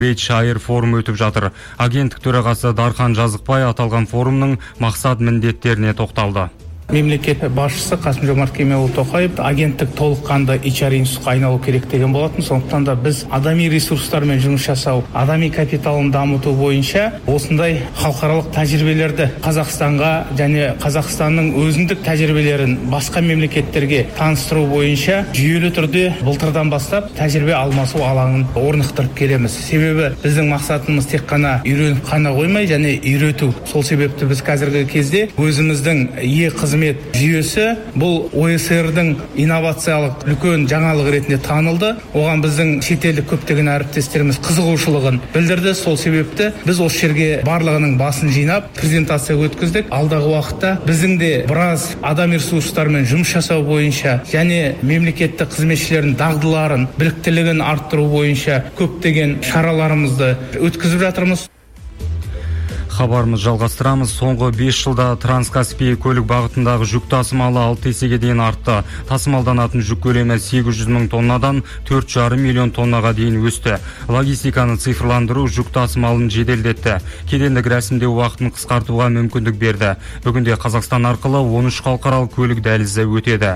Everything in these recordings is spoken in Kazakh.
Шайыр форум өтіп жатыр. Агенттік төрағасы Дархан Жазықбай аталған форумның мақсат міндеттеріне тоқталды. Мемлекет басшысы Қасым-Жомарт Кемелұлы Тоқаев агенттік толыққанды HR институтқа айналу керек деген болатын. Сондықтан да біз адами ресурстармен жұмыс жасау, адами капиталын дамыту бойынша осындай халықаралық тәжірибелерді Қазақстанға және Қазақстанның өзіндік тәжірибелерін басқа мемлекеттерге таныстыру бойынша жүйелі түрде былтырдан бастап тәжірибе алмасу алаңын орнықтырып келеміз. Себебі біздің мақсатымыз тек қана үйреніп қана қоймай, және үйрету. Сол себепті біз қазіргі кезде өзіміздің қызмет жүйесі бұл ОСР-дің инновациялық үлкен жаңалық ретінде танылды. Оған біздің шетелдік көптеген әріптестеріміз қызығушылығын білдірді. Сол себепті біз осы жерге барлығының басын жинап презентация өткіздік. Алдағы уақытта біздің де біраз адам ресурстарымен жұмыс жасау бойынша және мемлекеттік қызметшілердің дағдыларын, біліктілігін арттыру бойынша көптеген шараларымызды өткізіп жатырмыз. Хабарымыз жалғастырамыз. Соңғы 5 жылда Транскаспий көлік бағытындағы жүк тасымалы 6 есеге дейін артты. Тасымалданатын жүк көлемі 800 мың тоннадан 4,5 миллион тоннаға дейін өсті. Логистиканы цифрландыру жүк тасымалын жеделдетті. Кедендік рәсімдеу уақытын қысқартуға мүмкіндік берді. Бүгінде Қазақстан арқылы 13 халықаралық көлік дәлізі өтеді.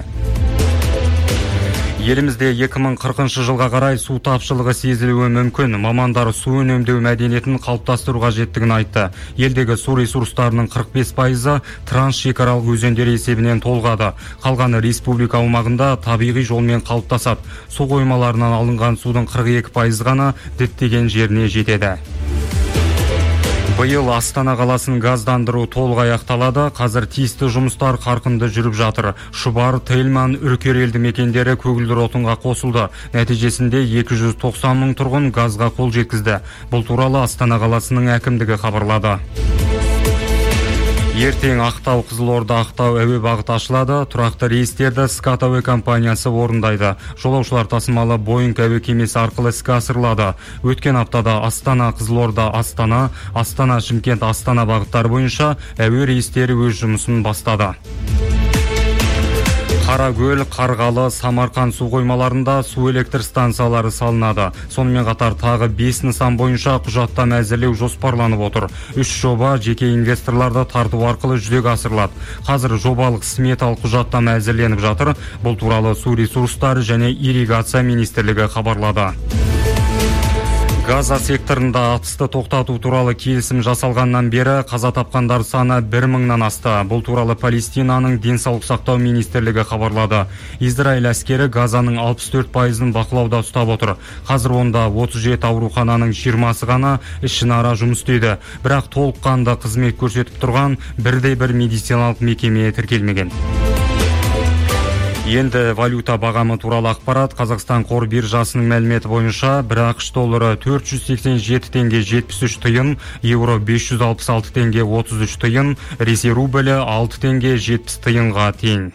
Елімізде 2040 жылға қарай су тапшылығы сезілуі мүмкін. Мамандар су үнемдеу мәдениетін қалыптастыру қажеттігін айтты. Елдегі су ресурстарының 45%-ы трансшекаралық өзендер есебінен толғады. Қалғаны республика аумағында табиғи жолмен қалыптасады. Су қоймаларынан алынған судың 42% ғана діттеген жеріне жетеді. Биыл Астана қаласын газдандыру толық аяқталады. Қазір тиісті жұмыстар қарқынды жүріп жатыр. Шұбар, Тельман, Үркер елді мекендері көгілдір отынға қосылды. Нәтижесінде 290 мың тұрғын газға қол жеткізді. Бұл туралы Астана қаласының әкімдігі хабарлады. Ертең Ақтау, Қызылорда, Ақтау әуе бағыты ашылады. Тұрақты рейстерді Скат әуе компаниясы орындайды. Жолаушылар тасымалы Боинг әуе кемесі арқылы іске асырылады. Өткен аптада Астана, Қызылорда, Астана, Астана, Шымкент, Астана бағыттары бойынша әуе рейстері өз жұмысын бастады. Қаракөл, Қарғалы, Самарқан су қоймаларында су электр станциялары салынады. Сонымен қатар тағы 5 нысан бойынша құжаттама әзірлеу жоспарланып отыр. 3 жоба жеке инвесторларды тарту арқылы жүзеге асырылады. Қазір жобалық сметалық құжаттама әзірленіп жатыр. Бұл туралы су ресурстары және ирригация министрлігі хабарлады. Газа секторында атысты тоқтату туралы келісім жасалғаннан бері қаза тапқандар саны 1000-нан асты. Бұл туралы Палестинаның денсаулық сақтау министрлігі хабарлады. Израиль әскері Газаның 64%-ын бақылауда ұстап отыр. Қазір онда 37 аурухананың 20-сы ғана ішінара жұмыс істейді. Бірақ толыққанды қызмет көрсетіп тұрған бірде-бір медициналық мекеме тіркелмеген. Енді валюта бағамы туралы ақпарат. Қазақстан қор биржасының мәліметі бойынша бір ақш доллары 487 теңге 73 тиын, евро 566 теңге 33 тиын, Ресей рублі 6 теңге 70 тиынға тең.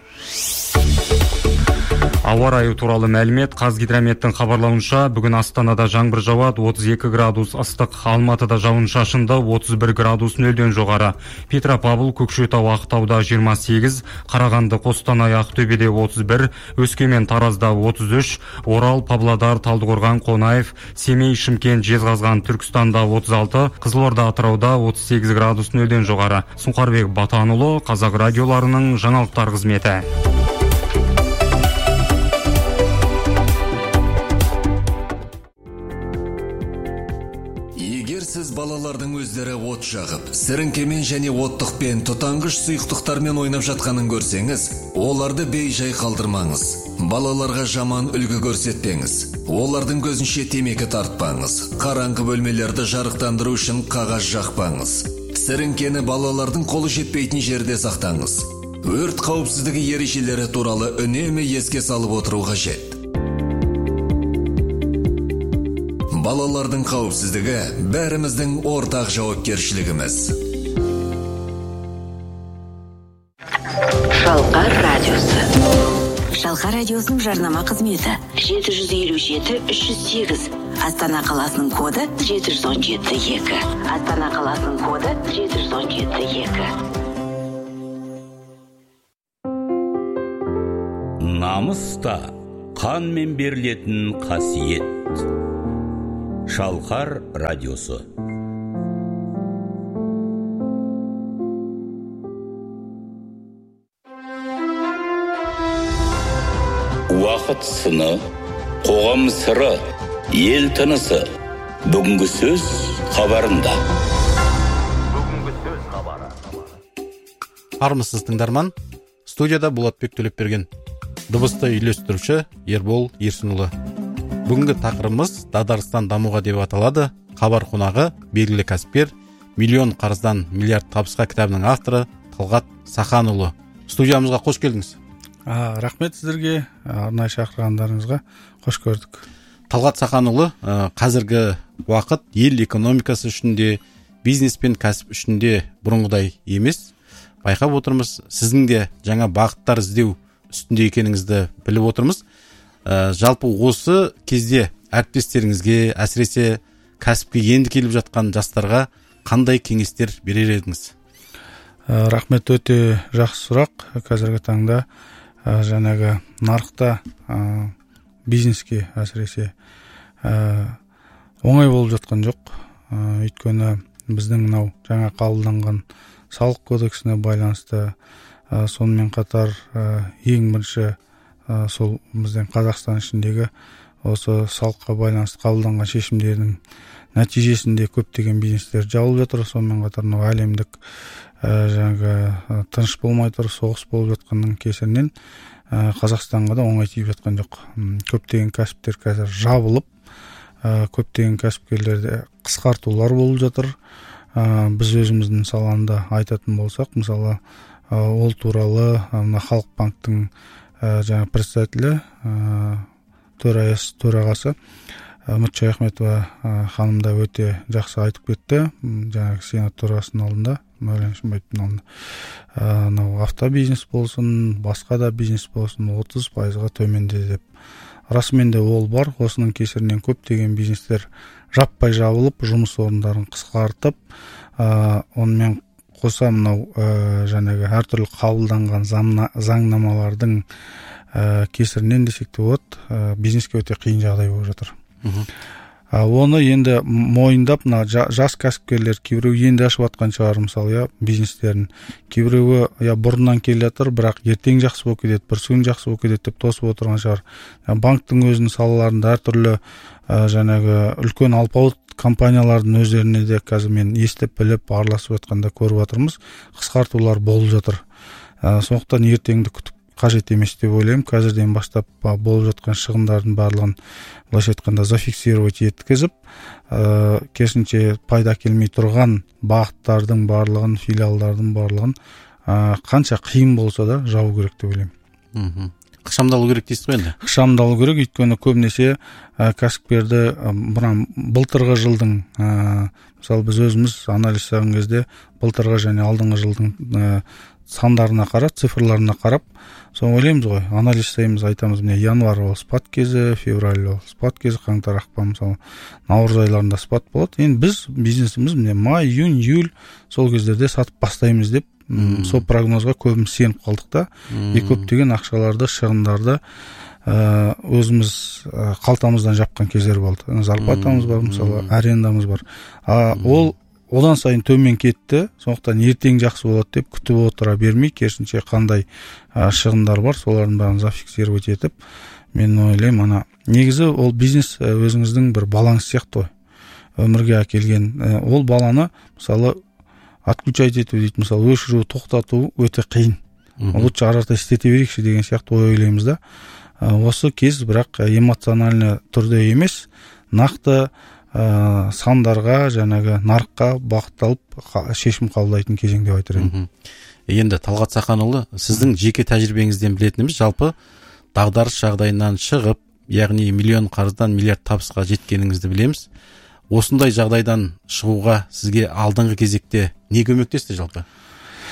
Ауа райы туралы мәлімет. Қазгидрометтің хабарлауынша бүгін Астанада жаңбыр жауады, 32 градус ыстық, Алматыда жауын шашынды, 31 градус нөлден жоғары. Петропавл, Көкшетау, Ақтауда 28, Қарағанды, Қостанай, Ақтөбеде 31, Өскемен, Таразда 33, Орал, Павлодар, Талдықорған, Қонаев, Семей, Шымкент, Жезқазған, Түркістанда 36, Қызылорда, Атырауда 38 градус нөлден жоғары. Сұңқарбек Батанұлы, Қазақ радиоларының жаңалықтар қызметі. Сіз балалардың өздері от жағып, сіріңкемен және оттықпен, тұтанғыш сұйықтықтармен ойнап жатқанын көрсеңіз, оларды бей-жай қалдырмаңыз. Балаларға жаман үлгі көрсетпеңіз. Олардың көзінше темекі тартпаңыз. Қараңғы бөлмелерді жарықтандыру үшін қағаз жақпаңыз. Сіріңкені балалардың қолы жетпейтін жерде сақтаңыз. Өрт қауіпсіздігі ережелері туралы үнемі еске салып отыру қажет. Балалардың қауіпсіздігі бәріміздің ортақ жауапкершілігіміз. Шалқар радиосы. Шалқар радиосының жарнама қызметі 757-308. Астана қаласының коды 717-2. Астана қаласының коды 717-2. Намыста қанмен берілетін қасиет. Шалқар радиосы. Уақыт сыны, қоғам сыры, ел тынысы. Бүгінгі сөз хабарында. Армысыз тыңдарман, студияда Болатбек Төлепберген, дыбысты үйлестіруші Ербол Ерсінұлы. Бүгінгі тақырыбымыз Дағдарыстан дамуға деп аталады. Хабар қонағы белгілі кәсіпкер, миллион қарыздан миллиард табысқа кітабының авторы Талғат Саханұлы. Студиямызға қош келдіңіз. Рахмет сіздерге, арнайы шақырғандарыңызға қош көрдік. Талғат Саханұлы, қазіргі уақыт ел экономикасы үшін де, бизнес пен кәсіп үшін де бұрынғыдай емес. Байқап отырмыз, сіздің де жаңа бағыттар іздеу үстінде екеніңізді біліп отырмыз. Жалпы осы кезде әріптестеріңізге, әсіресе кәсіпке енді келіп жатқан жастарға қандай кеңестер берер едіңіз? Рахмет, өте жақсы сұрақ. Қазіргі таңда жаңағы нарықта бизнеске әсіресе оңай болып жатқан жоқ. Өйткені біздің мынау жаңа қабылданған салық кодексіне байланысты, сонымен қатар ең бірінші сол біздің Қазақстан ішіндегі осы салыққа байланысты қабылданған шешімдердің нәтижесінде көптеген бизнестер жабылып жатыр. Сонымен қатар әлемдік жаңағы тыныш болмай тұр, соғыс болып жатқанның кесірінен Қазақстанға да оңай тиіп жатқан жоқ. Көптеген кәсіптер қазір жабылып, көптеген кәсіпкерлерде қысқартулар болып жатыр. Біз өзіміздің саласында айтатын болсақ, мысалы ол туралы Халық банктың жаңа председателі, төрағасы Үміт Шаяхметова ханым да өте жақсы айтып кетті. Жаңағы сенат төрағасының алдында, Мәулен Шымбаевтың алдында, автобизнес болсын, басқа да бизнес болсын, 30%-ға төмендеді деп. Расымен де ол бар. Осының кесірінен көптеген бизнестер жаппай жабылып, жұмыс орындарын қысқартып, онымен қоса мынау жаңағы әртүрлі қабылданған заңнамалардың кесірінен десек те болады, бизнеске өте қиын жағдай болып жатыр. Оны енді мойындап, жас кәсіпкерлер кейбіреу енді ашып атқан шығар, мысалы, бизнестерін. Кейбіреуі бұрыннан келе жатыр, бірақ ертең жақсы болып кетеді, бүрсігін жақсы болып кетеді деп тосып отырған шығар. Банктың өзінің салаларында әртүрлі жаңағы үлкен алпауыт компаниялардың өздеріне де қазір мен естіп біліп араласып жатқанда көріп жатырмыз, қысқартулар болып жатыр. Сондықтан ертеңді күтіп қажет емес деп ойлаймын. Қазірден бастап болып жатқан шығындардың барлығын былайша айтқанда зафиксировать еткізіп, керісінше пайда келмей тұрған бағыттардың барлығын, филиалдардың барлығын қанша қиын болса да жабу керек деп ойлаймын. Қышамдалу керек дейсіз ғой енді? Қышамдалу керек, өйткені көбінесе кәсіпкерді былтырғы жылдың, мысалы біз өзіміз анализ жасаған кезде былтырғы және алдыңғы жылдың сандарына қарап, цифрларына қарап, соны ойлаймыз ғой, анализ жасаймыз, айтамыз, міне январь ол спад кезі, февраль ол спад кезі, қаңтар, ақпан, мысалы наурыз айларында спад болады. Енді біз бизнесіміз міне май, июнь, июль сол кездерде сатып бастаймыз деп, сол прогнозға көбіміз сеніп қалдық та, көптеген ақшаларды, шығындарды өзіміз қалтамыздан жапқан кездер болды. Зарплатамыз бар, мысалы, арендамыз бар. Ол одан сайын төмен кетті, сондықтан ертең жақсы болады деп күтіп отыра бермей, керісінше қандай шығындар бар, солардың бәрін зафиксировать етіп, мен ойлаймын, негізі ол бизнес өзіңіздің бір балаңыз сияқты ғой. Өмірге әкелген ол баланы, мысалы, отключать ету дейді, мысалы, өшіру, тоқтату өте қиын. Лучше арарта істете берейікші деген сияқты ойлаймыз да. Осы кез бірақ эмоциональны түрде емес, нақты сандарға, жаңағы нарыққа бағытталып шешім қабылдайтын кезең деп айтар едім. Енді Талғат Саханұлы, сіздің жеке тәжірибеңізден білетініміз, жалпы дағдарыс жағдайынан шығып, яғни миллион қарыздан миллиард табысқа жеткеніңізді білеміз. Осындай жағдайдан шығуға сізге алдыңғы кезекте не көмектесті жалпы?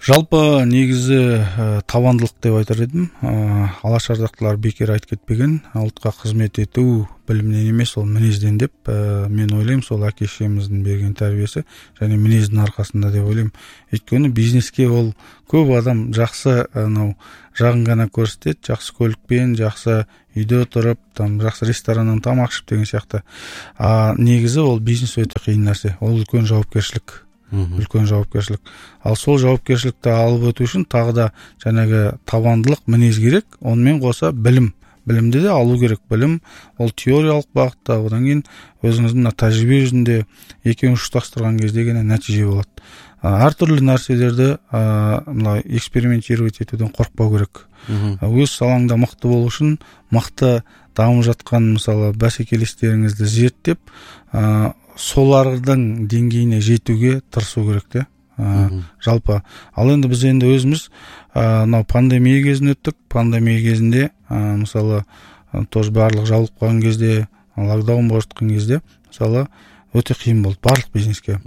Жалпы негізі табандылық деп айтар едім. Алашардақтылар бекер айтып кетпеген, ұлтқа қызмет ету білімнен емес, ол мінезден деп мен ойлаймын. Сол әке-шешеміздің берген тәрбиесі және мінездің арқасында деп ойлаймын. Өйткені бизнеске ол көп адам жақсы жағын ғана көрсетеді, жақсы көлікпен, жақсы үйде отырып, жақсы рестораннан тамақ ішіп деген сияқты. Негізі ол бизнес өте қиын нәрсе. Ол үлкен жауапкершілік. Ал сол жауапкершілікті алып өту үшін тағы да жаңағы табандылық, мінез керек. Онымен қоса білімді де алу керек. Білім ол теориялық бағытта, одан кейін өзіңіздің тәжірибе жүзінде екеуін ұштастырған кезде ғана нәтиже болады. Әртүрлі нәрселерді экспериментировать етуден қорықпау керек. Өз салаңда мықты болу үшін мықты дамып жатқан мысалы бәсекелестеріңізді зерттеп, солардың деңгейіне жетуге тырысу керек те. Жалпы. Ал енді біз өзіміз пандемия кезін өттік. Пандемия кезінде мысалы тоже барлық жабылып қалған кезде, локдаун болып жатқан кезде мысалы өте қиын болды барлық бизнеске.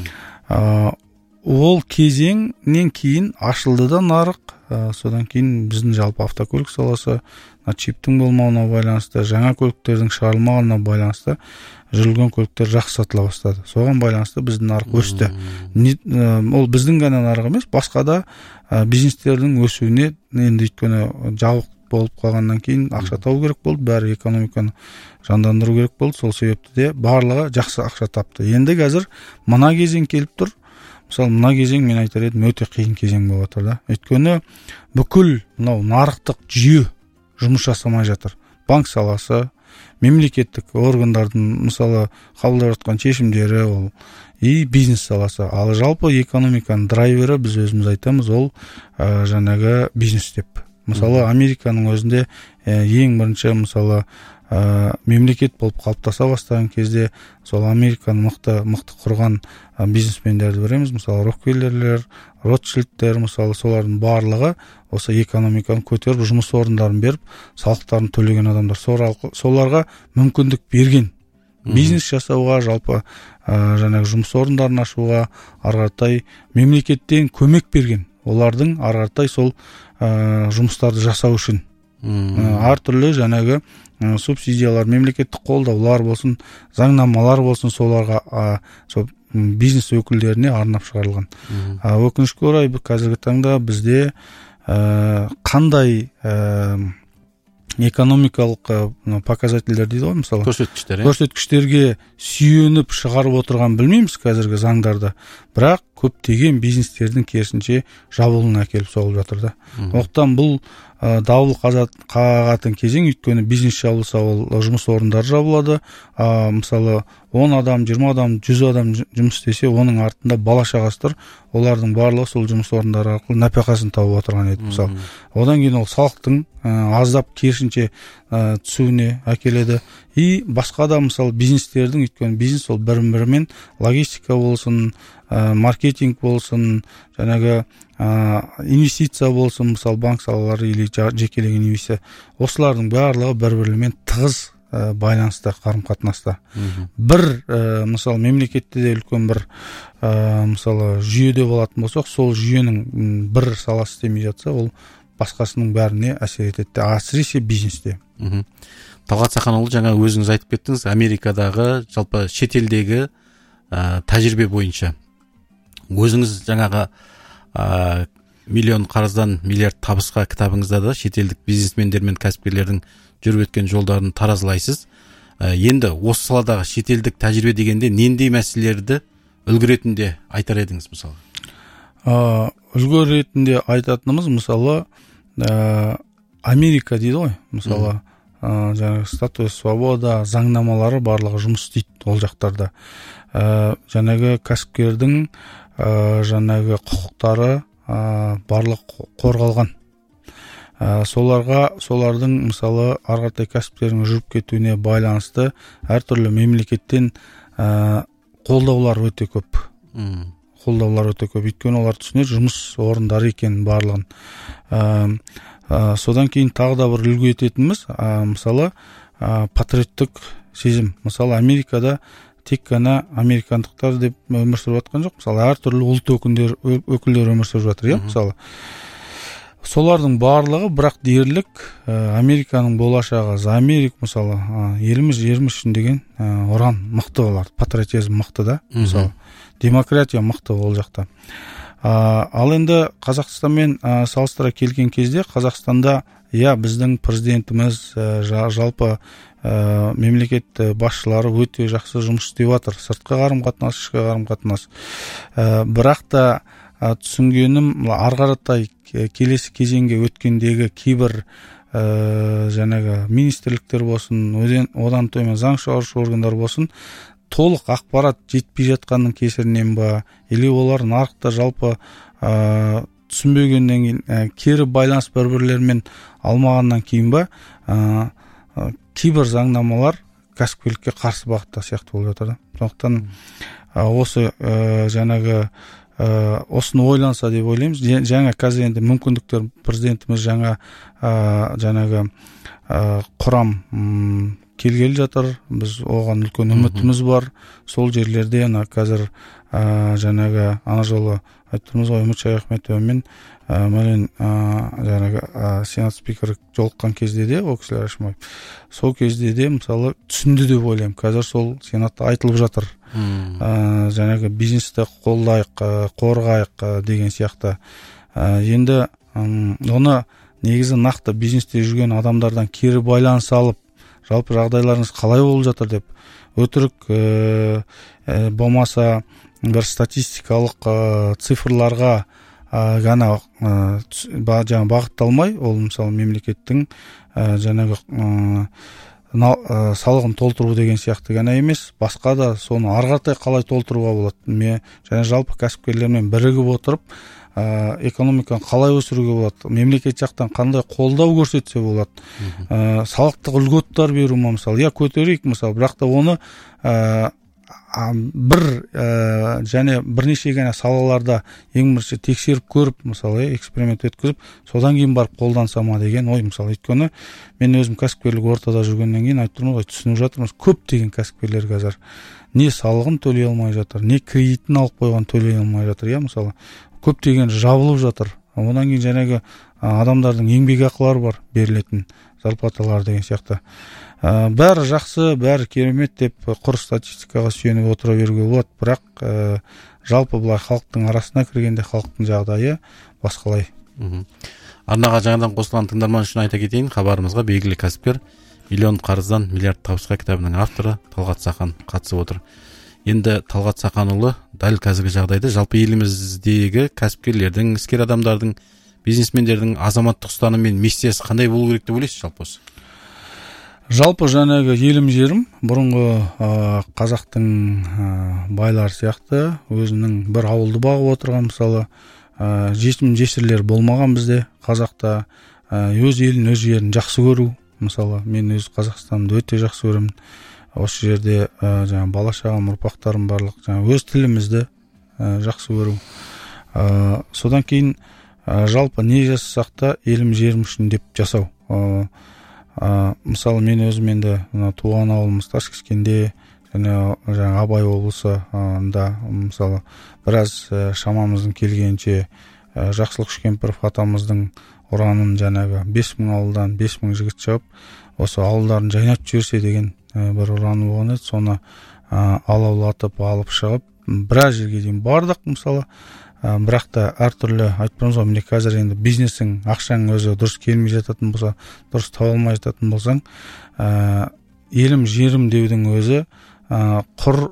Ол кезеңнен кейін ашылды да нарық. Содан кейін біздің жалпы автокөлік саласы чиптің болмауына байланысты, жаңа көліктердің шығарылмағанына байланысты жүрілген көліктер жақсы сатыла бастады. Соған байланысты біздің нарық өсті. Ол біздің ғана нарық емес, басқа да бизнестердің өсуіне енді өйткені жабық болып қалғаннан кейін ақша табу керек болды, бәрі экономиканы жандандыру керек болды. Сол себепті де барлығы жақсы ақша тапты. Енді қазір мына кезең келіп тұр. Мысалы, мына кезең мен айтар едім өте қиын кезең болып отыр да. Өйткені бүкіл нарықтық жүйе жұмыс жасамай жатыр. Банк саласы, мемлекеттік органдардың мысалы қабылдап жатқан шешімдері, ол бизнес саласы. Ал жалпы экономиканың драйвері біз өзіміз айтамыз, ол жаңағы бизнес деп. Мысалы, Американың өзінде ең бірінші мысалы мемлекет болып қалыптаса бастаған кезде сол Американы мықты құрған бизнесмендерді көреміз. Мысалы, Рокфеллерлер, Ротшильдтер, мысалы солардың барлығы осы экономиканы көтеріп, жұмыс орындарын беріп, салықтарын төлеген адамдар. Соларға мүмкіндік берген бизнес жасауға, жалпы жаңағы жұмыс орындарын ашуға, арғартай мемлекеттен көмек берген. Олардың арғартай сол жұмыстарды жасау үшін әртүрлі жаңағы субсидиялар, мемлекеттік қолдаулар болсын, заңнамалар болсын, соларға бизнес өкілдеріне арнап шығарылған. Өкінішке орай қазіргі таңда бізде қандай экономикалық показательдер дейді ғой, мысалы көрсеткіштерге сүйеніп шығарып отырған білмейміз қазіргі заңдарда, бірақ көптеген бизнестердің керісінше жабылуына әкеліп соғып жатыр да. Оқтан бұл дауыл қағатын кезең, өйткені бизнес жабылса ол жұмыс орындары жабылады. Мысалы 10 адам, 20 адам, 100 адам жұмыс істесе, оның артында бала шағасы тұр. Олардың барлығы сол жұмыс орындары арқылы нәпақасын тауып отырған еді мысалы. Одан кейін ол салықтың аздап керісінше түсуіне әкеледі. И басқа да мысалы бизнестердің, өйткені бизнес ол бірін-бірімен логистика болсын, маркетинг болсын, жаңағы инвестиция болсын, мысалы банк салалары или жекелеген инвестиция, осылардың барлығы бір-бірімен тығыз байланыста, қарым-қатынаста. Бір мысалы мемлекетте де үлкен бір мысалы жүйеде болатын болсақ, сол жүйенің бір саласы істемей жатса, ол басқасының бәріне әсер етеді, әсіресе бизнесте. Талғат Сақанұлы, жаңа өзіңіз айтып кеттіңіз, Америкадағы жалпы шетелдегі тәжірибе бойынша өзіңіз жаңағы миллион қарыздан миллиард табысқа кітабыңызда да шетелдік бизнесмендер мен кәсіпкерлердің жүріп өткен жолдарын таразылайсыз. Енді осы саладағы шетелдік тәжірибе дегенде нендей мәселелерді үлгі ретінде айтар едіңіз мысалы? Үлгі ретінде айтатынымыз мысалы Америка дейді ғой, мысалы жаңағы статус свобода заңнамалары барлығы жұмыс істейді ол жақтарда. Жаңағы кәсіпкердің жаңағы құқықтары барлық қорғалған. Солардың мысалы арғартай кәсіптердің жүріп кетуіне байланысты әртүрлі мемлекеттен қолдаулар өте көп. Өйткені олар түсінеді жұмыс орындары екенін барлығын. Содан кейін тағы да бір үлгі ететініміз мысалы патриоттық сезім. Мысалы Америкада тек қана американдықтар деп өмір сүріп жатқан жоқ. Мысалы, әртүрлі ұлт өкілдері өмір сүріп жатыр, мысалы. Солардың барлығы бірақ дерлік Американың болашағы, Америка, мысалы, еліміз үшін деген ұран мықты олар, патриотизм мықты да, мысалы, демократия мықты ол жақта. Ал енді Қазақстанмен салыстыра келген кезде, Қазақстанда біздің президентіміз, жалпы мемлекет басшылары өте жақсы жұмыс істеп жатыр. Сыртқы қарым-қатынас, ішкі қарым-қатынас. Бірақ та түсінгенім, арғаратай келесі кезеңге өткендегі кейбір жаңағы министрліктер болсын, одан төмен заң шығарушы органдар болсын, толық ақпарат жетпей жатқанның кесірінен ба, или олар нарықта жалпы түсінбегеннен кейін, кері байланыс бір-бірлерімен алмағаннан кейін ба, кейбір заңнамалар кәсіпкерлікке қарсы бағытта сияқты болып жатыр. Сондықтан осы жаңағы осыны ойланса деп ойлаймыз. Жаңа қазір енді мүмкіндіктер, президентіміз жаңа жаңағы құрам келгелі жатыр. Біз оған үлкен үмітіміз бар. Сол жерлерде қазір жаңағы ана жолы айттыңыз ғой, Үміт Шаяхметова мен мәлен жаңағы сенат спикері жолыққан кезде де, ол кісілер ашмай. Сол кезде де мысалы түсінді деп ойлаймын. Қазір сол сенатта айтылып жатыр. Жаңағы бизнесті қолдайық, қорғайық деген сияқты. Енді оны негізі нақты бизнесте жүрген адамдардан кері байланыс алып, жалпы жағдайларыңыз қалай болып жатыр деп, өтірік болмаса бір статистикалық цифрларға ғана бағытталмай, ол мысалы мемлекеттің жаңағы салығын толтыру деген сияқты ғана емес, басқа да соны арғартай қалай толтыруға болады. Және жалпы кәсіпкерлермен бірігіп отырып, экономиканы қалай өсіруге болады, мемлекет жақтан қандай қолдау көрсетсе болады, салықтық үлготтар беру ма, мысалы, көтерейік, мысалы, бірақ та оны және бірнеше ғана салаларда ең бірінші тексеріп көріп, мысалы, эксперимент өткізіп, содан кейін барып қолданса ма деген ой, мысалы. Өйткені мен өзім кәсіпкерлік ортада жүргеннен кейін айтып тұрмын ғой, түсініп жатырмыз, көптеген кәсіпкерлер қазір не салығын төлей алмай жатыр, не кредитін алып қойған төлей алмай жатыр, мысалы. Көптеген жабылып жатыр. Одан кейін жаңағы адамдардың еңбек ақылары бар, берілетін зарплаталар деген сияқты. Бәрі жақсы, бәрі керемет деп құр статистикаға сүйеніп отыра беруге болады, бірақ жалпы бұлай халықтың арасына кіргенде халықтың жағдайы басқалай. Арнаға жаңадан қосылған тыңдарман үшін айта кетейін, хабарымызға белгілі кәсіпкер «Миллион қарыздан миллиард табысқа» кітабының авторы Талғат Сақан қатысып отыр. Енді Талғат Сақанұлы дәл қазіргі жағдайда жалпы еліміздегі кәсіпкерлердің, іскер адамдардың, бизнесмендердің азаматтық ұстанымы мен миссиясы қандай болу керек деп ойлайсыз жалпы осы? Жалпы жаңағы елім жерім бұрынғы қазақтың байлар сияқты өзінің бір ауылды бағып отырған, мысалы, жетім жесірлер болмаған бізде қазақта, өз елін, өз жерін жақсы көру, мысалы, мен өз Қазақстанымды өте жақсы көремін. Осы жерде жаңағы бала-шағам, ұрпақтарым барлық, жаңағы өз тілімізді жақсы көру. Содан кейін жалпы не жасасақ та елім жерім үшін деп жасау. Мысалы, мен өзім енді туған ауылымыз Ташкескенде, жаңа Абай облысында, мысалы, біраз шамамыздың келгенше Жақсылық Шүкемпіров атамыздың ұранын жаңағы 5000 ауылдан 5000 жігіт шығып, осы ауылдарын жайнап жіберсе деген бір ұраны болған еді. Соны алаулатып алып шығып, біраз жерге дейін бардық, мысалы. Бірақ та әртүрлі айтпаймыз ғой, міне қазір енді бизнестің, ақшаң өзі дұрыс келмей жататын болса, дұрыс таба алмай жататын болсаң, елім жерім деудің өзі құр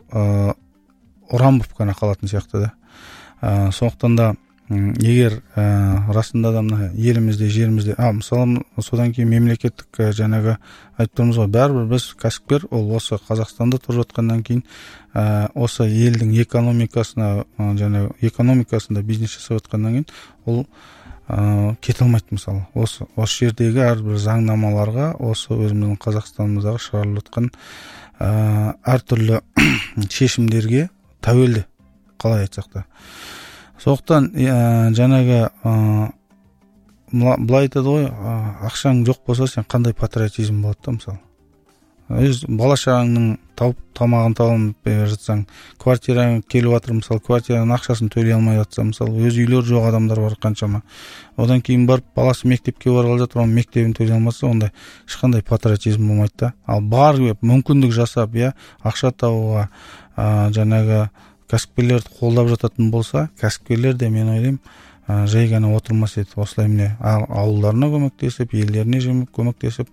ұран болып қана қалатын сияқты да. Сондықтан да егер расында да мына елімізде, жерімізде, мысалы, содан кейін мемлекеттік жаңағы айтып тұрмыз ғой, бәрібір біз кәсіпкер, ол осы Қазақстанда тұрып жатқаннан кейін осы елдің экономикасына, жаңағы экономикасында бизнес жасап жатқаннан кейін ол кете алмайды, мысалы. Осы жердегі әрбір заңнамаларға, осы өзіміздің Қазақстанымыздағы шығарылып жатқан әртүрлі шешімдерге тәуелді, қалай айтсақ та. Сондықтан жаңағы былай айтады ғой, ақшаң жоқ болса, сен қандай патриотизм болады да, мысалы. өз бала шағаңның тамағын тауып беріп жатсаң, квартираң келіп жатыр, мысалы квартираның ақшасын төлей алмай жатса, мысалы өз үйлері жоқ адамдар бар қаншама. Одан кейін барып баласы мектепке барғалы жатыр, оның мектебін төлей алмаса, ондай ешқандай патриотизм болмайды да. Ал бар мүмкіндік жасап, ақша табуға, жаңағы кәсіпкерлерді қолдап жататын болса, кәсіпкерлер де мен ойлаймын, жай ғана отырмас еді. Осылай міне ауылдарына көмектесіп, елдеріне көмектесіп,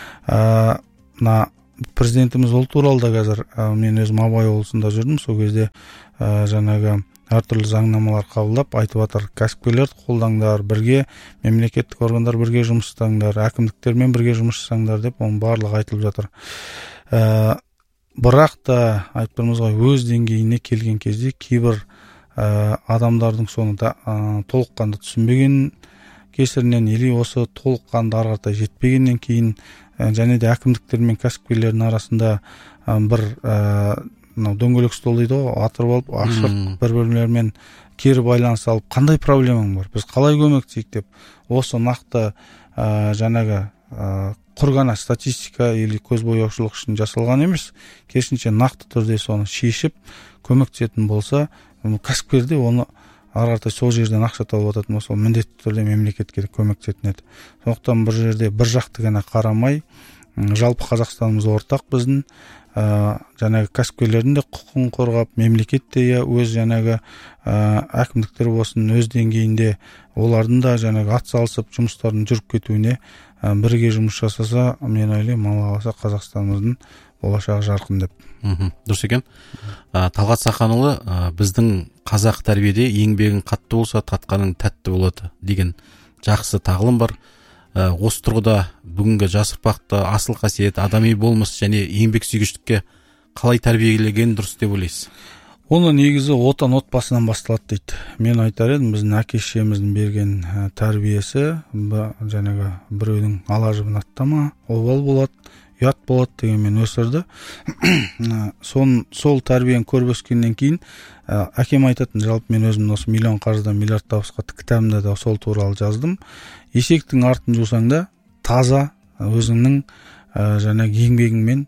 президентіміз ол туралы да қазір мен өзім Абай облысында жүрдім, сол кезде жаңағы әртүрлі заңнамалар қабылдап айтып жатыр, кәсіпкерлерді қолдаңдар, бірге мемлекеттік органдар бірге жұмыс жасаңдар, әкімдіктермен бірге жұмыс жасаңдар деп оның барлығы айтылып жатыр. Бірақ та айтып тұрмыз ғой, өз деңгейіне келген кезде кейбір адамдардың соны да толыққанды түсінбеген кесірінен, или осы толыққанды ары қаратай жетпегеннен кейін, және де әкімдіктер мен кәсіпкерлердің арасында бір дөңгелек стол дейді ғой, атырып алып, ашық бір-бірлерімен кері байланыс алып, қандай проблемаң бар, біз қалай көмектесейік деп, осы нақты жаңағы құр ғана статистика или көзбояушылық үшін жасалған емес, керісінше нақты түрде соны шешіп көмектесетін болса, кәсіпкер де оны ары қаратай сол жерден ақша тауып жататын болса, міндетті түрде мемлекетке көмектесетін еді. Сондықтан бір жерде бір жақты ғана қарамай, жалпы Қазақстанымыз ортақ біздің, жаңағы кәсіпкерлердің де құқығын қорғап, мемлекет те өз жаңағы әкімдіктер болсын, өз деңгейінде олардың да жаңағы атсалысып жұмыстардың жүріп кетуіне бірге жұмыс жасаса, мен ойлаймын, Алла қаласа Қазақстанымыздың болашағы жарқын деп. Дұрыс екен. Талғат Сақанұлы, біздің қазақ тәрбиеде еңбегің қатты болса, татқаның тәтті болады деген жақсы тағылым бар. Осы тұрғыда бүгінгі жас ұрпақты асыл қасиет, адами болмыс және еңбек сүйгіштікке қалай тәрбиелеген дұрыс деп ойлайсыз? Оны негізі отбасынан басталады дейді. Мен айтар едім, біздің әке-шешеміздің берген тәрбиесі, жаңағы біреудің ала жібін аттама, обал болады, ұят болады дегенмен өсірді. Сол тәрбиені көріп өскеннен кейін әкем айтатын, жалпы мен өзім осы миллион қаржыдан миллиард табысқа кітабымда да сол туралы жаздым. Есектің артын жусаң да таза өзіңнің жаңағы еңбегіңмен,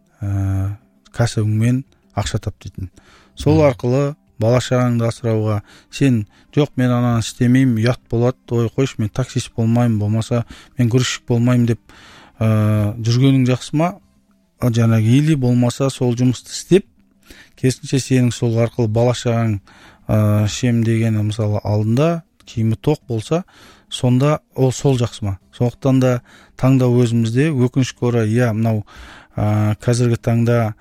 кәсібіңмен ақша тап дейтін. Сол арқылы бала шағаңды асырауға, сен жоқ мен ананы істемеймін, ұят болады, ой қойшы, мен таксист болмаймын, болмаса мен грузчик болмаймын деп жүргенің жақсы ма? Жаңағы или болмаса сол жұмысты істеп, керісінше сенің сол арқылы бала шағаң шем дегені мысалы алдында киімі тоқ болса, сонда ол сол жақсы ма? Сондықтан да таңдау өзімізде, өкінішке орай, мынау қазіргі таңда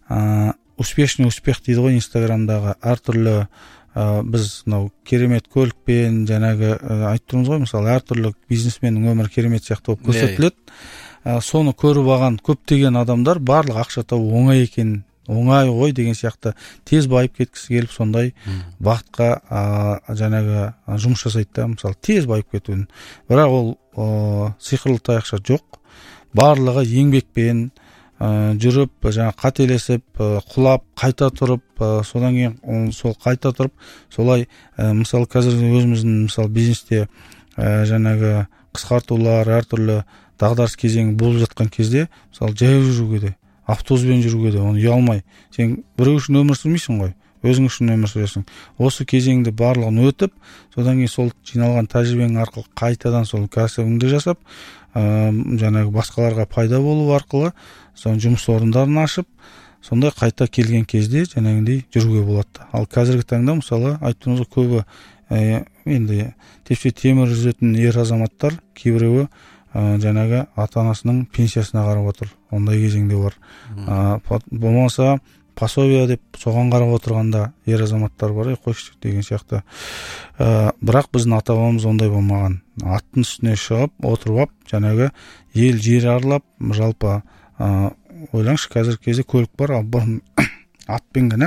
успешный успех дейді ғой Инстаграмдағы, әртүрлі біз мынау керемет көлікпен жаңағы айтып тұрмыз ғой, мысалы әртүрлі бизнесменнің өмірі керемет сияқты болып көрсетіледі. Соны көріп алған көптеген адамдар барлық ақша табу оңай екен, оңай ғой деген сияқты тез байып кеткісі келіп, сондай бағытқа жаңағы жұмыс жасайды да, мысалы тез байып кетуін. Бірақ ол сиқырлы таяқша жоқ. Барлығы еңбекпен жүріп, жаңа қателесіп, құлап, қайта тұрып, содан кейін сол қайта тұрып, солай мысалы қазір өзіміздің мысалы бизнесте жаңағы қысқартулар, әртүрлі дағдарыс кезеңі болып жатқан кезде, мысалы жаяу жүруге де, автобуспен жүруге де, оны ұялмай, сен біреу үшін өмір сүрмейсің ғой, өзің үшін өмір сүресің. Осы кезеңді барлығын өтіп, содан кейін сол жиналған тәжірибең арқылы қайтадан сол кәсібіңді жасап, жаңағы басқаларға пайда болу арқылы соның жұмыс орындарын ашып, сондай қайта келген кезде жаңағындай жүруге болады. Ал қазіргі таңда мысалы айттыңыз көбі енді тепсе темір үзетін ер азаматтар, кейбіреуі жаңағы ата-анасының пенсиясына қарап отыр. Ондай кезеңде бар. Болмаса пособие деп соған қарап отырғанда ер азаматтар бар, қойшы деген сияқты. Бірақ біздің ата-бабамыз ондай болмаған. Аттың үстіне шығып, отырып, жаңағы ел жер аралап, жалпы ойлаңызшы, қазіргі кезде көлік бар, ал бұрын атпен ғана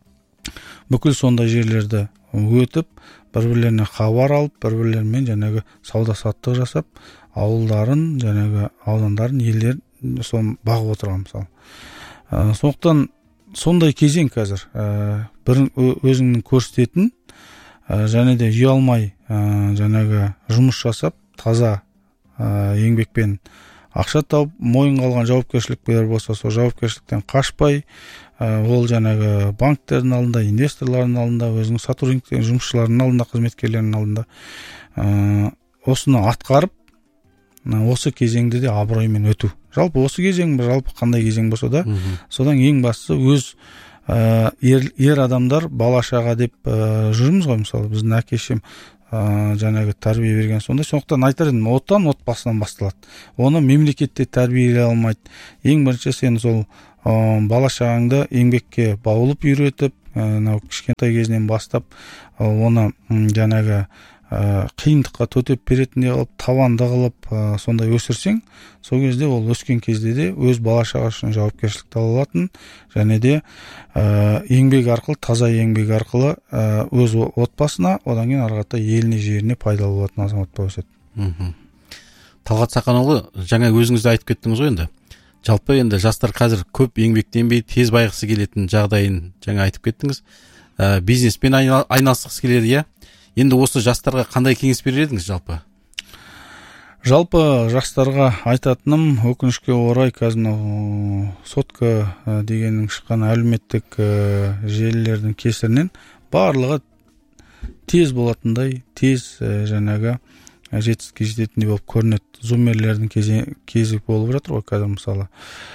бүкіл сондай жерлерді өтіп, бір-бірлеріне хабар алып, бір-бірлерімен жаңағы сауда-саттық жасап, ауылдарын, жаңағы аудандарын, елдерін соны бағып отырған мысалы. Сондықтан сондай кезең қазір. Бір өзіңнің көрсететін, және де ұялмай жаңағы жұмыс жасап, таза еңбекпен ақша тауып мойынға алған жауапкершіліктер болса, сол жауапкершіліктен қашпай, ол жаңағы банктердің алдында, инвесторлардың алдында, өзінің сотрудниктер, жұмысшылардың алдында, қызметкерлердің алдында осыны атқарып, осы кезеңде де абыроймен өту. Жалпы осы кезең, жалпы қандай кезең болса да, содан ең бастысы өз ер адамдар бала-шаға деп жүрміз ғой, мысалы біздің әке-шешем жаңағы тәрбие берген сондай. Сондықтан айтар едім, отбасынан басталады. Оны мемлекетте тәрбиелей алмайды. Ең бірінші сен сол бала-шағаңды еңбекке баулып үйретіп, кішкентай кезінен бастап оны жаңағы қиындыққа төтеп беретіндей қылып, табанды қылып, сондай өсірсең, сол кезде ол өскен кезде де өз бала-шағасы үшін жауапкершілікті ала алатын, және де еңбек арқылы, таза еңбек арқылы өз отбасына, одан кейін ары қарата еліне, жеріне пайдалы болатын азамат болып өседі. Талғат Сақанұлы, жаңа өзіңіз де айтып кеттіңіз ғой енді. Жалпы енді жастар қазір көп еңбектенбей тез байғысы келетін жағдайын жаңа айтып кеттіңіз. Бизнеспен айналысқысы келеді, иә? Енді осы жастарға қандай кеңес берер едіңіз жалпы? Жалпы жастарға айтатыным, өкінішке орай қазір сотка дегеннің шыққан әлеуметтік желілердің кесірінен барлығы тез болатындай, тез жаңағы жетістікке жететіндей болып көрінеді. Зумерлердің кезі болып жатыр ғой қазір мысалы.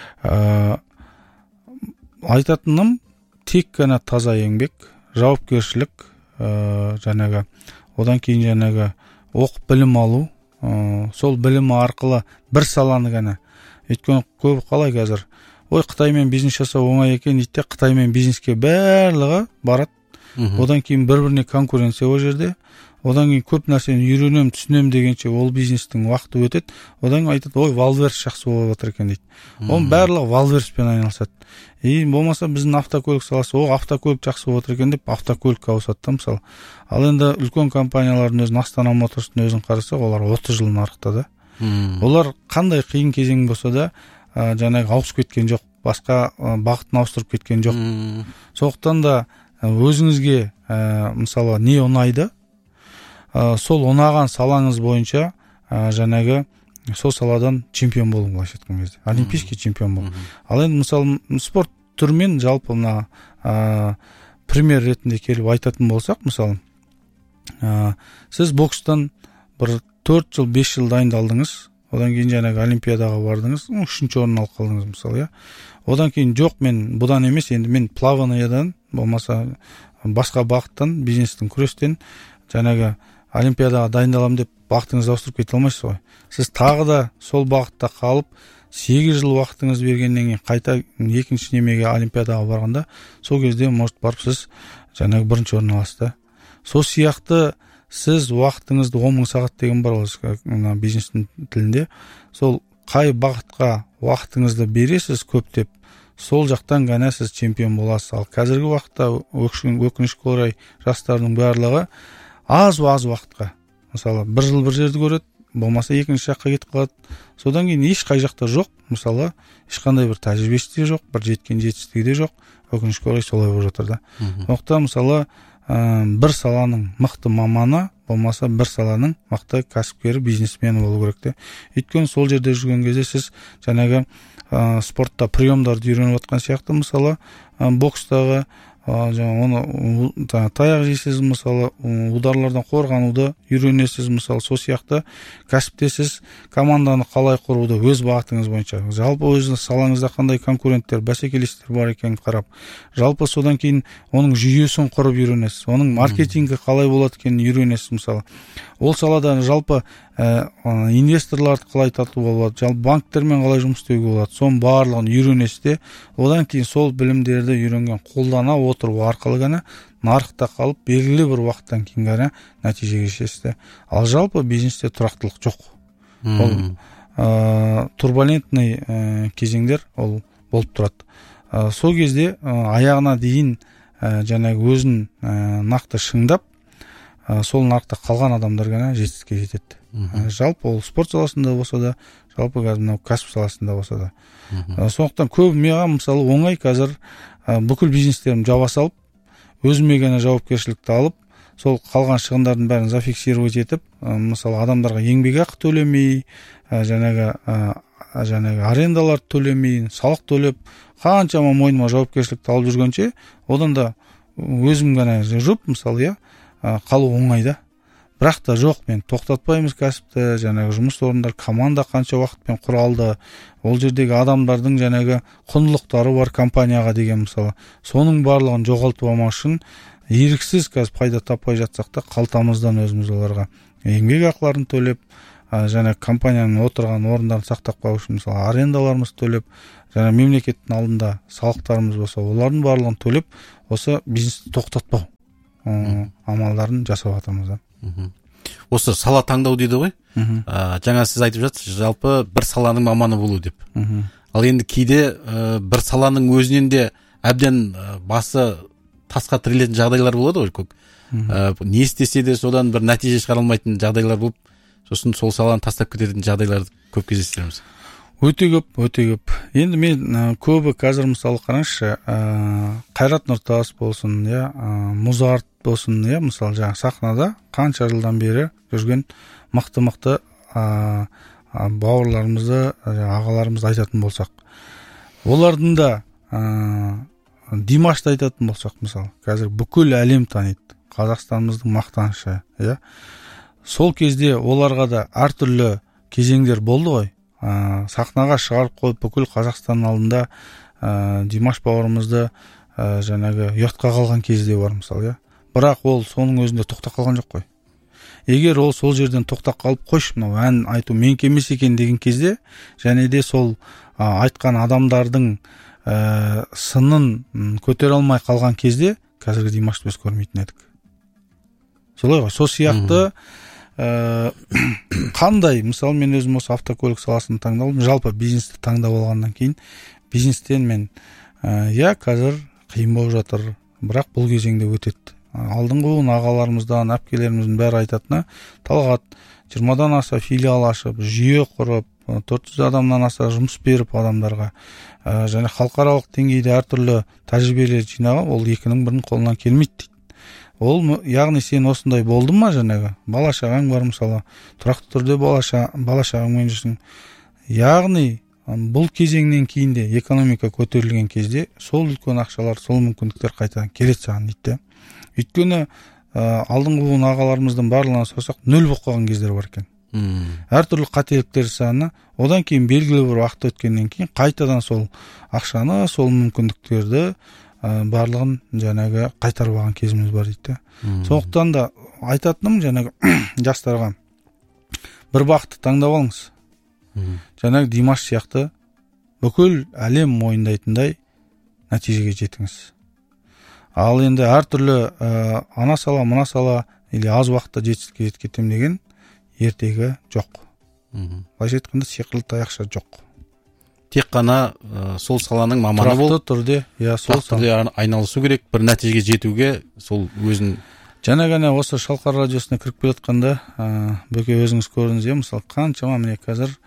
Айтатыным, тек қана таза еңбек, жауапкершілік, жаңағы одан кейін жаңағы оқып білім алу, сол білім арқылы бір саланы ғана. Өйткені көбі қалай қазір, Қытаймен бизнес жасау оңай екен дейді, Қытаймен бизнеске барлығы барады. Одан кейін бір-біріне конкуренция ол жерде. Одан кейін көп нәрсені үйренем, түсінем дегенше ол бизнестің уақыты өтеді. Одан кейін айтады, Валверс жақсы болып отыр екен дейді. Оның барлығы Валверспен айналысады. Болмаса біздің автокөлік саласы, автокөлік жақсы болып отыр екен деп автокөлікке ауысады, мысалы. Ал енді үлкен компаниялардың өзін, Астана Моторстың өзін қарасақ, олар 30 жыл нарықта да. Олар қандай қиын кезең болса да, жаңағы ауысып кеткен жоқ, басқа бағытын ауыстырып кеткен жоқ. Сондықтан да өзіңізге мысалы не ұнайды, сол ұнаған салаңыз бойынша жаңағы сол саладан чемпион болу, былайша айтқан кезде, олимпийский чемпион болу. Ал енді мысалы спорт түрімен жалпы мына пример ретінде келіп айтатын болсақ, мысалы сіз бокстан бір 4 жыл, 5 жыл дайындалдыңыз, одан кейін жаңағы олимпиадаға бардыңыз, 3-ші орын алып қалдыңыз мысалы, иә. Одан кейін жоқ, мен бұдан емес, енді мен плаваниядан, болмаса басқа бағыттан, бизнестің күрестен жаңағы олимпиадаға дайындалам деп бағытыңызды ауыстырып кете алмайсыз ғой. Сіз тағы да сол бағытта қалып, 8 жыл уақытыңыз бергеннен кейін қайта екінші немеге олимпиадаға барғанда, сол кезде может барып сіз жаңағы 1-ші орын аласыз да. Сол сияқты сіз уақытыңызды 10.000 сағат деген бар ол бизнестің тілінде. Сол қай бағытқа уақытыңызды бересіз көптеп, сол жақтан ғана сіз чемпион боласыз. Ал қазіргі уақытта өкінішке орай жастардың барлығы аз уақытқа, мысалы 1 жыл бір жерді көреді, болмаса екінші жаққа кетіп қалады. Содан кейін ешқай жақта жоқ, мысалы ешқандай бір тәжірибесі де жоқ, бір жеткен жетістігі де жоқ. Өкінішке орай солай болып жатыр да. Сондықтан мысалы бір саланың мықты маманы, болмаса бір саланың мықты кәсіпкері, бизнесмені болу керек те. Өйткені сол жерде жүрген кезде сіз жаңағы спортта приемдарды үйреніп отқан сияқты, мысалы бокстағы оны таяқ жейсіз, мысалы ударлардан қорғануды үйренесіз, мысалы сол сияқты кәсіпте сіз команданы қалай құруды өз бағытыңыз бойынша, жалпы өз салаңызда қандай конкуренттер, бәсекелестер бар екенін қарап, жалпы содан кейін оның жүйесін құрып үйренесіз, оның маркетингі қалай болады екенін үйренесіз. Мысалы ол салада жалпы инвесторларды қалай тартуға болады, жалпы банктермен қалай жұмыс істеуге болады, соның барлығын үйренесіз де, одан кейін сол білімдерді үйренген қолдана отыру арқылы ғана нарықта қалып, белгілі бір уақыттан кейін ғана нәтижеге жетесіз. Ал жалпы бизнесте тұрақтылық жоқ. Ол турбулентный кезеңдер ол болып тұрады. Сол кезде аяғына дейін жаңағы өзін нақты шыңдап, сол нарықта қалған адамдар ғана жетістікке жетеді. Жалпы ол спорт саласында болса да, жалпы кәсіп саласында болса да. Сондықтан көп меға мысалы оңай қазір бүкіл бизнестерім жаба салып, өзіме ғана жауапкершілікті алып, сол қалған шығындардың бәрін зафиксировать етіп, мысалы адамдарға еңбекақы төлемей, жаңағы жаңағы арендалар төлемейін, салық төлеп, қаншама мойныма жауапкершілікті алып жүргенше, одан да өзім ғана жүріп, мысалы, қалу оңайда. Бірақ та жоқ, мен тоқтатпаймыз кәсіпті, жаңағы жұмыс орындар, команда қанша уақытпен құралды, ол жердегі адамдардың жаңағы құндылықтары бар компанияға деген мысалы, соның барлығын жоғалтып алмау үшін еріксіз қазір пайда таппай жатсақ та қалтамыздан өзіміз оларға еңбек ақыларын төлеп, жаңағы компанияның отырған орындарын сақтап қалу үшін мысалы арендаларымыз төлеп, жаңағы мемлекеттің алдында салықтарымыз болса, олардың барлығын төлеп, осы бизнесті тоқтатпау амалдарын жасап жатырмыз. Осы сала таңдау дейді ғой. Жаңа сіз айтып жатсыз, жалпы бір саланың маманы болу деп. Ал енді кейде бір саланың өзінен де әбден басы тасқа тірелетін жағдайлар болады ғой. Не істесе де содан бір нәтиже шығара алмайтын жағдайлар болып, сосын сол саланы тастап кететін жағдайларды көп кездестіреміз. Өте көп. Енді мен көбі қазір мысалы қараңызшы, Қайрат Нұртас болсын, Музарт болсын, мысалы жаңа сахнада қанша жылдан бері жүрген мықты бауырларымызды, ағаларымызды айтатын болсақ, олардың да Димашты айтатын болсақ, мысалы, қазір бүкіл әлем таниды, Қазақстанымыздың мақтанышы, сол кезде оларға да әртүрлі кезеңдер болды ғой. Сахнаға шығарып қойып бүкіл Қазақстан алдында Димаш бауырымызды жаңағы ұятқа қалған кезде бар мысалы, бірақ ол соның өзінде тоқтап қалған жоқ қой. Егер ол сол жерден тоқтап қалып қойшы, мынау ән айту менікі емес екен деген кезде, және де сол айтқан адамдардың сынын көтере алмай қалған кезде, қазіргі Димашты біз көрмейтін едік. Солай ғой, сол сияқты қандай, мысалы мен өзім осы автокөлік саласын таңдалдым, жалпы бизнесті таңдап алғаннан кейін, бизнестен мен қазір қиын болып жатыр, бірақ бұл кезеңде өтеді. Алдыңғы буын ағаларымыздан, әпкелеріміздің бәрі айтатыны, Талғат 20-дан аса филиал ашып, жүйе құрып, 400 адамнан аса жұмыс беріп адамдарға, және халықаралық деңгейде әртүрлі тәжірибелер жинаған, ол екінің бірінің қолынан келмейді дейді. Ол, яғни сен осындай болды ма жаңағы, бала-шағаң бар мысалы, тұрақты түрде бала-шағаңмен жүрсің. Яғни бұл кезеңнен кейін де экономика көтерілген кезде сол үлкен ақшалар, сол мүмкіндіктер қайтадан келеді саған дейді. Өйткені алдыңғы буын ағаларымыздың барлығына сұрасақ, нөл болып қалған кездер бар екен. Әртүрлі қателіктер саны, одан кейін белгілі бір уақыт өткеннен кейін қайтадан сол ақшаны, сол мүмкіндіктерді барлығын жаңағы қайтарып алған кезіміз бар дейді. Сондықтан да айтатыным жаңағы жастарға бір бағытты таңдап алыңыз. Жаңағы Димаш сияқты бүкіл әлем мойындайтындай нәтижеге жетіңіз. Ал енді әртүрлі ана сала, мына сала или аз уақытта жетістікке жеткетем деген ертегі жоқ. Былайша айтқанда сиқырлы таяқша жоқ. Тек қана сол саланың маманы болып, тұрақты түрде айналысу керек, бір нәтижеге жетуге сол өзін. Жаңа ғана осы Шалқар радиосына кіріп келе жатқанда, бөке өзіңіз көрдіңіз, мысалы қаншама міне қазір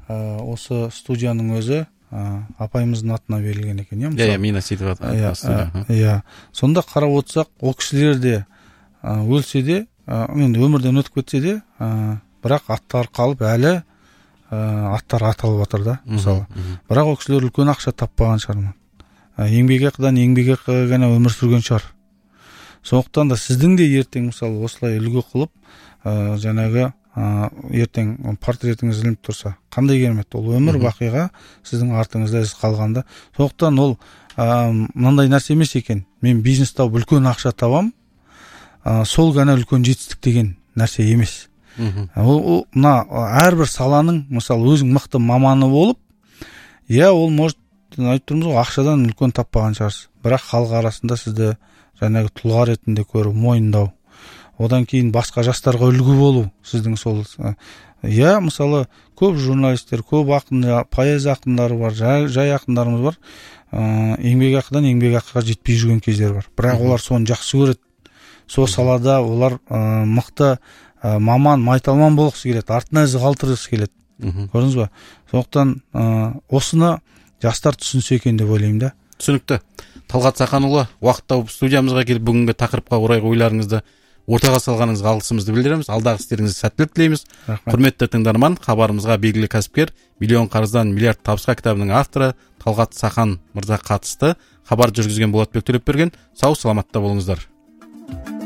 осы студияның өзі апайымыздың атына берілген екен. Мина сөйтіп жатыр. Сонда қарап отырсақ, ол кісілер де өлсе де, өмірден өтіп кетсе де, бірақ аттар қалып әлі аттар аталып жатыр да, мысалы. Бірақ ол кісілер үлкен ақша таппаған шығар. Еңбекақыдан еңбекақыға ғана өмір сүрген шығар. Сондықтан да сіздің де ертең мысалы осылай үлгі қылып, жаңағы ертең портретіңіз ілініп тұрса, қандай керемет, ол өмір бақиға сіздің артыңызда із қалғанда. Сондықтан ол мынандай нәрсе емес екен. Мен бизнес тауып үлкен ақша табам, сол ғана үлкен жетістік деген нәрсе емес. Ол мына әрбір саланың мысалы өзің мықты маманы болып, ол может айтып тұрмыз ғой, ақшадан үлкен таппаған шығарсыз, бірақ халық арасында сізді жаңағы тұлға ретінде көру, мойындау, одан кейін басқа жастарға үлгі болу, сіздің сол мысалы көп журналистер, көп ақындар, поэзия ақындары бар, жай ақындарымыз бар, еңбекақыдан еңбекақыға жетпей жүрген кездер бар, бірақ олар соны жақсы көреді. Сол салада олар мықты маман, майталман болғысы келеді, артына ізі қалдырғысы келеді. Көрдіңіз ба? Сондықтан осыны жастар түсінсе екен деп ойлаймын да. Түсінікті. Талғат Сақанұлы, уақыт тауып студиямызға келіп бүгінгі тақырыпқа орай ойларыңызды ортаға салғаныңызға алғысымызды білдіреміз. Алдағы істеріңізге сәттілік тілейміз. Құрметті тыңдарман, хабарымызға белгілі кәсіпкер, «Миллион қарыздан миллиард табысқа» кітабының авторы Талғат Сахан мырза қатысты. Хабар жүргізген Болатбек Төлепберген. Сау, саламатта болыңыздар.